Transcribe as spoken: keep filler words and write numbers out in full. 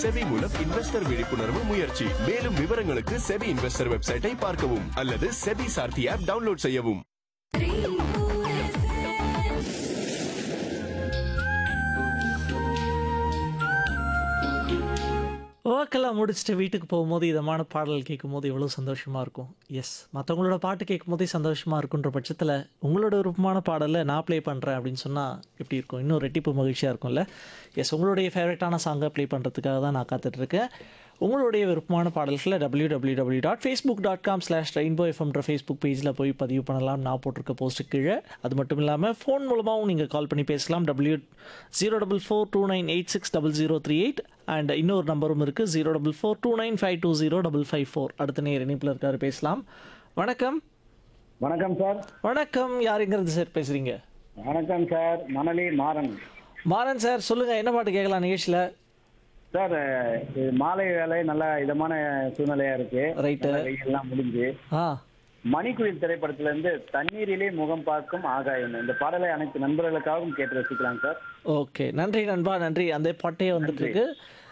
SEBI மூலம் investor விழிப்புணர்வு முயற்சி. மேலும் விவரங்களுக்கு செபி இன்வெஸ்டர் வெப்சைட்டை பார்க்கவும் அல்லது செபி சார்த்தி ஆப் டவுன்லோட் செய்யவும். ஒர்க்கெல்லாம் முடிச்சுட்டு வீட்டுக்கு போகும்போது இதமான பாடல் கேட்கும்போது எவ்வளோ சந்தோஷமாக இருக்கும். எஸ், மற்றவங்களோட பாட்டு கேட்கும் போதே சந்தோஷமாக இருக்குன்ற பட்சத்தில் உங்களோட விருப்பமான பாடலில் நான் ப்ளே பண்ணுறேன் அப்படின்னு சொன்னால் எப்படி இருக்கும்? இன்னும் ரெட்டிப்பு மகிழ்ச்சியாக இருக்கும்ல. எஸ், உங்களுடைய ஃபேவரட்டான சாங்கை ப்ளே பண்ணுறதுக்காக தான் நான் காத்துட்ருக்கேன். உங்களுடைய விருப்பமான பாடல்களை W W W dot Facebook dot com slash rainbow எஃப்எம்ன்ற Facebook பேஜில் போய் பதிவு பண்ணலாம். நான் போட்டிருக்க போஸ்ட்டு கீழே. அது மட்டும் இல்லாமல் ஃபோன் மூலமாகவும் நீங்கள் கால் பண்ணி பேசலாம். W zero double four two nine eight six double zero three eight and இன்னொரு நம்பரும் இருக்குது, zero double four two nine five two zero double five four. அடுத்த நேர் இணைப்பில் இருக்காரு, பேசலாம். வணக்கம். வணக்கம் சார். வணக்கம், யாருங்கிறது சார் பேசுகிறீங்க? வணக்கம் சார், மணலி மாறன். மாறன் சார், சொல்லுங்கள், என்ன பாட்டு கேட்கலாம் நிகழ்ச்சியில்? சார், இது மாலை வேலை நல்ல இதமான சூழ்நிலையா இருக்கு. ரைட்டு. வெயில்லாம் முடிஞ்சு ஆ மணிக்குயில் திரைப்படத்துல இருந்து தண்ணீரிலே முகம் பார்க்கும் ஆகாயம் இந்த பாடலை அனைத்து நண்பர்களுக்காகவும் கேட்டு ரசிக்கலாம் சார். ஓகே, நன்றி நண்பா, நன்றி. அந்த பாட்டே வந்துட்டு இருக்கு.